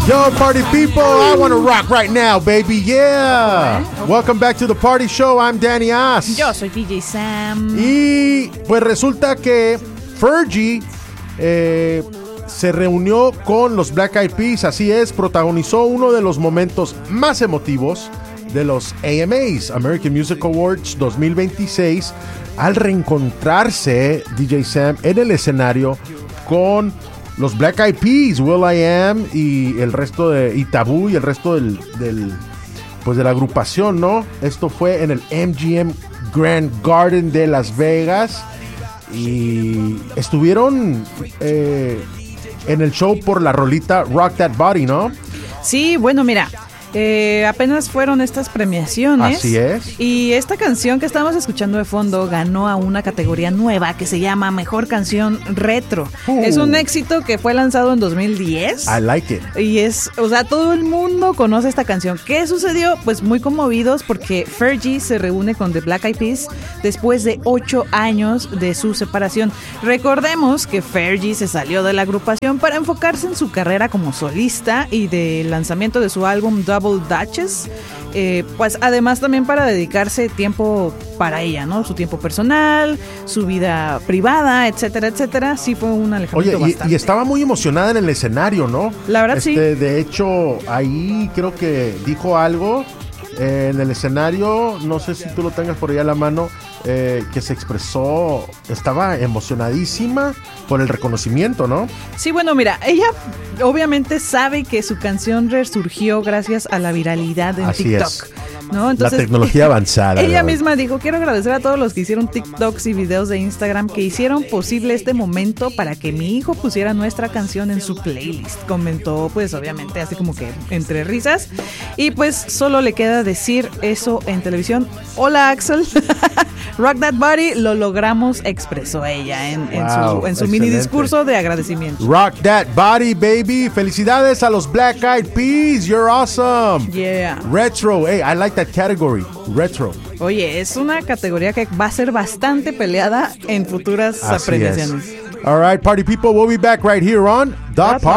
Yo, party people, I want to rock right now, baby, yeah. Welcome back to the party show. I'm Danny Ass. Yo soy DJ Sam. Y pues resulta que Fergie se reunió con los Black Eyed Peas, así es, protagonizó uno de los momentos más emotivos de los AMAs, American Music Awards 2026, al reencontrarse DJ Sam en el escenario con los Black Eyed Peas, will.i.am y el resto y Taboo y el resto pues de la agrupación, ¿no? Esto fue en el MGM Grand Garden de Las Vegas y estuvieron en el show por la rolita Rock That Body, ¿no? Sí, bueno, mira, apenas fueron estas premiaciones. Así es. Y esta canción que estamos escuchando de fondo ganó a una categoría nueva que se llama Mejor Canción Retro. Es un éxito que fue lanzado en 2010. I like it. Y todo el mundo conoce esta canción. ¿Qué sucedió? Pues muy conmovidos porque Fergie se reúne con The Black Eyed Peas después de 8 años de su separación. Recordemos que Fergie se salió de la agrupación para enfocarse en su carrera como solista y del lanzamiento de su álbum Double Dutchess, pues además también para dedicarse tiempo para ella, ¿no? Su tiempo personal, su vida privada, etcétera, etcétera. Sí fue un alejamiento bastante. Y estaba muy emocionada en el escenario, ¿no? La verdad sí. De hecho, ahí creo que dijo algo en el escenario, no sé si tú lo tengas por ahí a la mano, que se expresó, estaba emocionadísima por el reconocimiento, ¿no? Sí, bueno, mira, ella obviamente sabe que su canción resurgió gracias a la viralidad en Así TikTok. es. ¿No? Entonces, la tecnología avanzada. Ella misma dijo, quiero agradecer a todos los que hicieron TikToks y videos de Instagram que hicieron posible este momento para que mi hijo pusiera nuestra canción en su playlist. Comentó, pues obviamente, así como que entre risas. Y pues solo le queda decir eso en televisión. Hola, Axel. Rock That Body, lo logramos, expresó ella en su mini discurso de agradecimiento. Rock That Body, baby. Felicidades a los Black Eyed Peas. You're awesome. Yeah. Retro. Hey, I like that category. Retro. Oye, es una categoría que va a ser bastante peleada en futuras premiaciones. All right, party people, we'll be back right here on The Party.